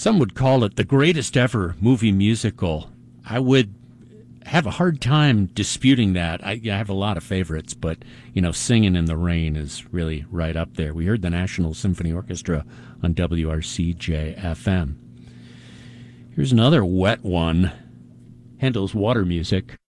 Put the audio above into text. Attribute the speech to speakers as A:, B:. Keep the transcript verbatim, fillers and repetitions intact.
A: Some would call it the greatest ever movie musical. I would have a hard time disputing that. I, I have a lot of favorites, but, you know, Singin' in the Rain is really right up there. We heard the National Symphony Orchestra on W R C J F M. Here's another wet one. Handel's Water Music.